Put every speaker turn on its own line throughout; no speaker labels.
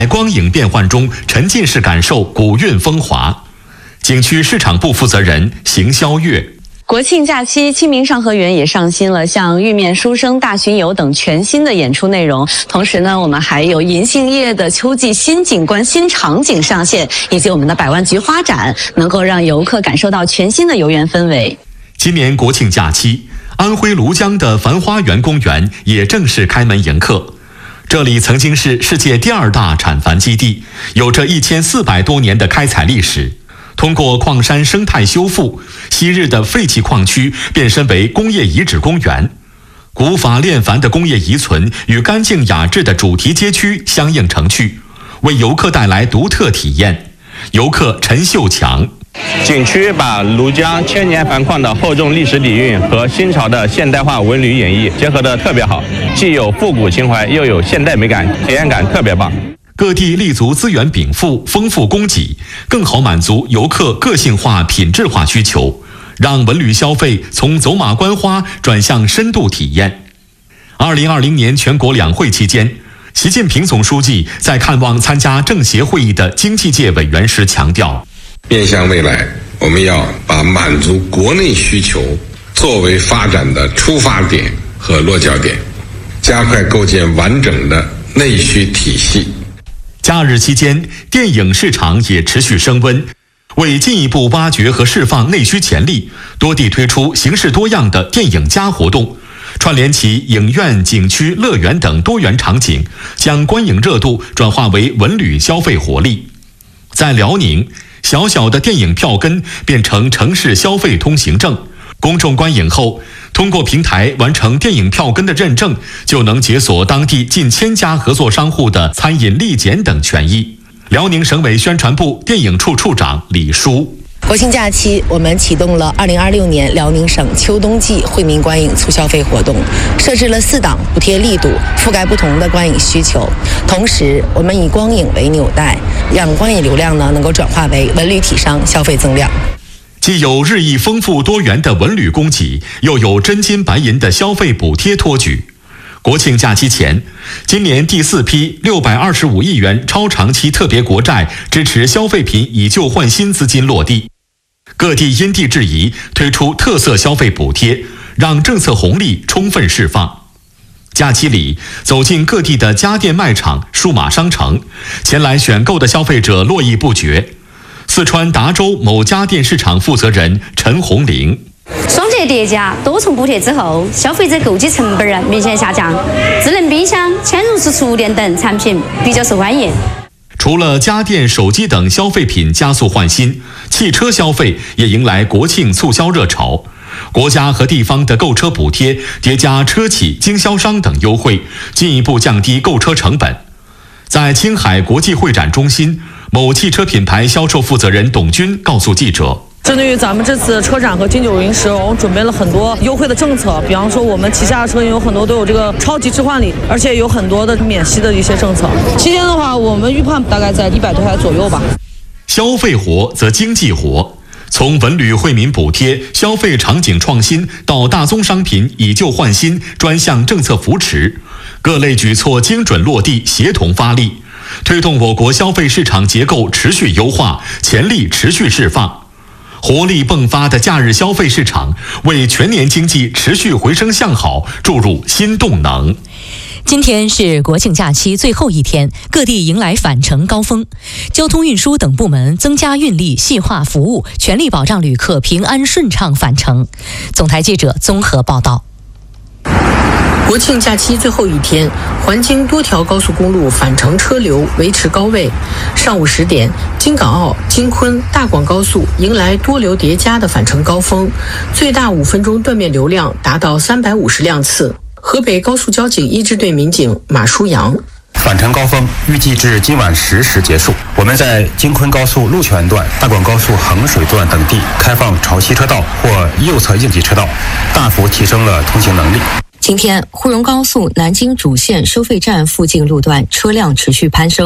光影变幻中沉浸式感受古韵风华。景区市场部负责人邢霄月。
国庆假期，清明上河园也上新了像玉面书生、大巡游等全新的演出内容。同时呢，我们还有银杏叶的秋季新景观、新场景上线，以及我们的百万菊花展，能够让游客感受到全新的游园氛围。
今年国庆假期，安徽庐江的繁花园公园也正式开门迎客。这里曾经是世界第2大产繁基地，有着1400多年的开采历史。通过矿山生态修复，昔日的废弃矿区变身为工业遗址公园，古法炼繁的工业遗存与干净雅致的主题街区相映成趣，为游客带来独特体验。游客陈秀强。
景区把庐江千年繁矿的厚重历史底蕴和新潮的现代化文旅演绎结合得特别好，既有复古情怀，又有现代美感，体验感特别棒。
各地立足资源禀赋、丰富供给，更好满足游客个性化、品质化需求，让文旅消费从走马观花转向深度体验。2020年全国两会期间，习近平总书记在看望参加政协会议的经济界委员时强调，
面向未来，我们要把满足国内需求作为发展的出发点和落脚点，加快构建完整的内需体系。
假日期间，电影市场也持续升温。为进一步挖掘和释放内需潜力，多地推出形式多样的电影+活动，串联起影院、景区、乐园等多元场景，将观影热度转化为文旅消费活力。在辽宁，小小的电影票根变成城市消费通行证，公众观影后，通过平台完成电影票根的认证，就能解锁当地近1000家合作商户的餐饮立减等权益。辽宁省委宣传部电影处处长李书。
国庆假期，我们启动了2026年辽宁省秋冬季惠民观影促消费活动，设置了4档补贴力度，覆盖不同的观影需求。同时，我们以光影为纽带，让观影流量能够转化为文旅体商消费增量。
既有日益丰富多元的文旅供给，又有真金白银的消费补贴托举。国庆假期前，今年第4批625亿元超长期特别国债支持消费品以旧换新资金落地，各地因地制宜推出特色消费补贴，让政策红利充分释放。假期里，走进各地的家电卖场、数码商城，前来选购的消费者络绎不绝。四川达州某家电市场负责人陈红玲。
双节叠加，多重补贴之后，消费者购机成本明显下降，智能冰箱、嵌入式厨电等产品比较受欢迎。
除了家电、手机等消费品加速换新，汽车消费也迎来国庆促销热潮。国家和地方的购车补贴叠加车企、经销商等优惠，进一步降低购车成本。在青海国际会展中心，某汽车品牌销售负责人董军告诉记者，
针对于咱们这次车展和金九银十，我们准备了很多优惠的政策，比方说我们旗下的车型有很多都有这个超级置换礼，而且有很多的免息的一些政策。期间的话，我们预判大概在100多台左右吧。
消费活则经济活，从文旅惠民补贴、消费场景创新到大宗商品以旧换新专项政策扶持，各类举措精准落地，协同发力，推动我国消费市场结构持续优化，潜力持续释放。活力迸发的假日消费市场，为全年经济持续回升向好注入新动能。
今天是国庆假期最后一天，各地迎来返程高峰，交通运输等部门增加运力、细化服务，全力保障旅客平安顺畅返程。总台记者综合报道。
国庆假期最后一天，环京多条高速公路返程车流维持高位。上午10点，京港澳、京昆、大广高速迎来多流叠加的返程高峰，最大5分钟断面流量达到350辆次。河北高速交警1支队民警马书阳。
返程高峰预计至今晚10时结束。我们在京昆高速鹿泉段、大广高速衡水段等地开放潮汐车道或右侧应急车道，大幅提升了通行能力。
今天，沪蓉高速南京主线收费站附近路段车辆持续攀升。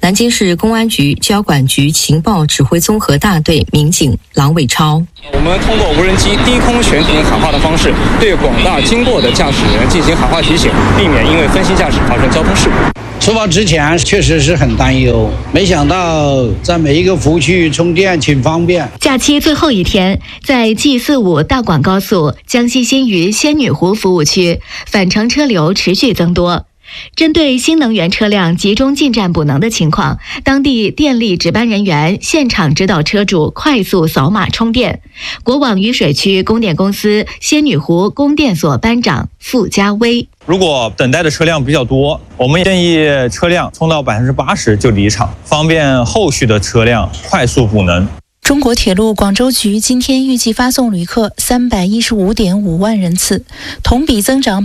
南京市公安局交管局情报指挥综合大队民警郎伟超。
我们通过无人机低空悬停喊话的方式，对广大经过的驾驶人进行喊话提醒，避免因为分心驾驶发生交通事故。
出发之前确实是很担忧，没想到在每一个服务区充电挺方便。
假期最后一天，在 G45 大广高速江西新余仙女湖服务区，返程车流持续增多。针对新能源车辆集中进站补能的情况，当地电力值班人员现场指导车主快速扫码充电。国网雨水区供电公司仙女湖供电所班长傅家威：
如果等待的车辆比较多，我们建议车辆充到80%就离场，方便后续的车辆快速补能。
中国铁路广州局今天预计发送旅客315.5万人次，同比增长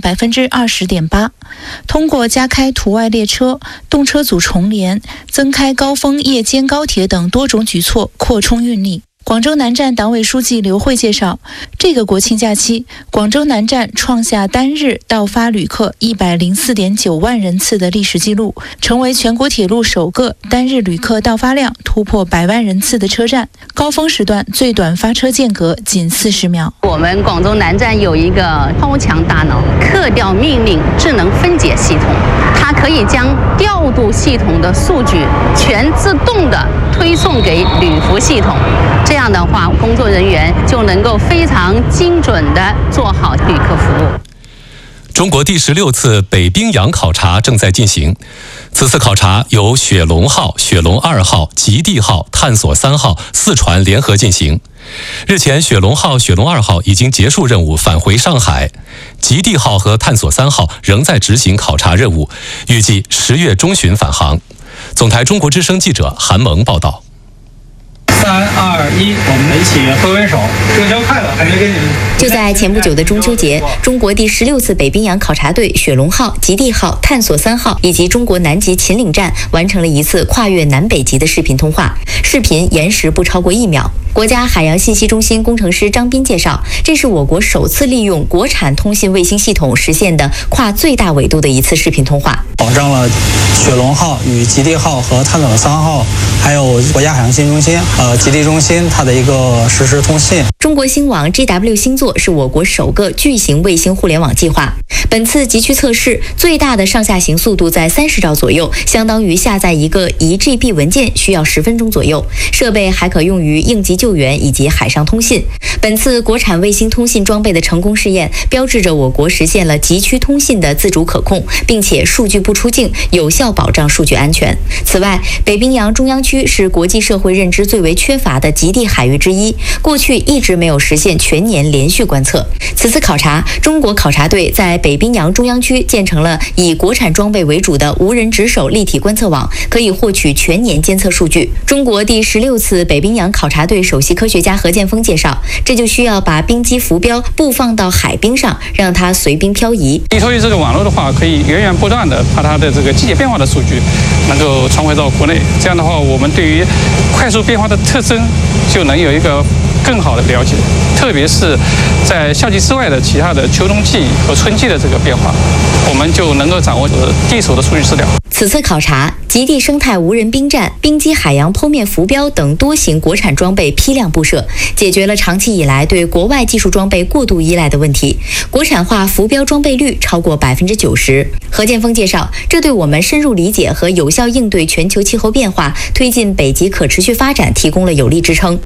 20.8%。通过加开途外列车、动车组重联、增开高峰夜间高铁等多种举措，扩充运力。广州南站党委书记刘慧介绍，这个国庆假期，广州南站创下单日到发旅客104.9万人次的历史记录，成为全国铁路首个单日旅客到发量突破100万人次的车站。高峰时段最短发车间隔仅40秒。
我们广州南站有一个超强大脑客调命令智能分解系统，它可以将调度系统的数据全自动的推送给旅服系统。这样的话，工作人员就能够非常精准地做好旅客服务。
中国第16次北冰洋考察正在进行，此次考察由雪龙号、雪龙2号、极地号、探索3号4船联合进行。日前，雪龙号、雪龙2号已经结束任务返回上海，极地号和探索3号仍在执行考察任务，预计10月中旬返航。总台中国之声记者韩萌报道。
3、2、1，我们一起挥挥手，中秋快乐！还没跟你们。
就在前不久的中秋节，中国第16次北冰洋考察队雪龙号、极地号、探索3号以及中国南极秦岭站完成了一次跨越南北极的视频通话，视频延时不超过1秒。国家海洋信息中心工程师张斌介绍，这是我国首次利用国产通信卫星系统实现的跨最大纬度的一次视频通话，
保障了雪龙号与极地号和探索3号，还有国家海洋信息中心、极地中心它的一个实时通信。
中国星网 GW 星座是我国首个巨型卫星互联网计划。本次极区测试最大的上下行速度在30兆左右，相当于下载一个1GB 文件需要10分钟左右。设备还可用于应急救援以及海上通信。本次国产卫星通信装备的成功试验，标志着我国实现了极区通信的自主可控，并且数据不出境，有效保障数据安全。此外，北冰洋中央区是国际社会认知最为缺乏的极地海域之一，过去一直没有实现全年连续观测。此次考察，中国考察队在北冰洋中央区建成了以国产装备为主的无人值守立体观测网，可以获取全年监测数据。中国第16次北冰洋考察队首席科学家何建峰介绍，这就需要把冰机浮标布放到海冰上，让它随冰漂移。
依托于这个网络的话，可以源源不断的把它的这个季节变化的数据能够传回到国内。这样的话，我们对于快速变化的特征就能有一个更好的了解，特别是在夏季之外的其他的秋冬季和春季的这个变化，我们就能够掌握第一手的数据资料。
此次考察，极地生态无人冰站、冰机海洋剖面浮标等多型国产装备批量布设，解决了长期以来对国外技术装备过度依赖的问题，国产化浮标装备率超过90%。何建峰介绍，这对我们深入理解和有效应对全球气候变化、推进北极可持续发展提供了有力支撑。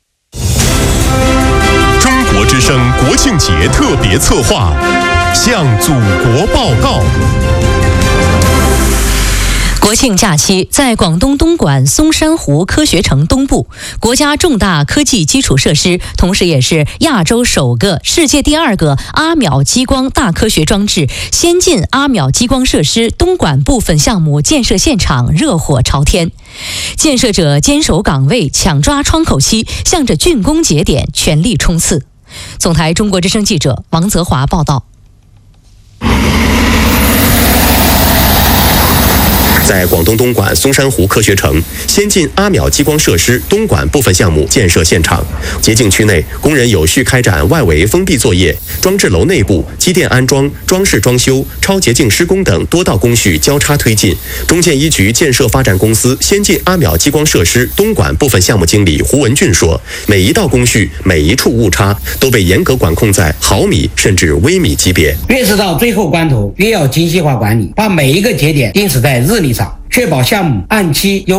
中国之声国庆节特别策划，向祖国报告。
国庆假期，在广东东莞松山湖科学城东部，国家重大科技基础设施，同时也是亚洲首个、世界第2个阿秒激光大科学装置先进阿秒激光设施东莞部分项目建设现场热火朝天，建设者坚守岗位，抢抓窗口期，向着竣工节点全力冲刺。总台中国之声记者王泽华报道。
在广东东莞松山湖科学城，先进阿邈激光设施东莞部分项目建设现场，洁净区内工人有序开展外围封闭作业，装置楼内部机电安装、装饰装修、超洁净施工等多道工序交叉推进。中建一局建设发展公司先进阿邈激光设施东莞部分项目经理胡文俊说，每一道工序、每一处误差都被严格管控在毫米甚至微米级别。
越是到最后关头，越要精细化管理，把每一个节点定死在日历上，确保项目按期优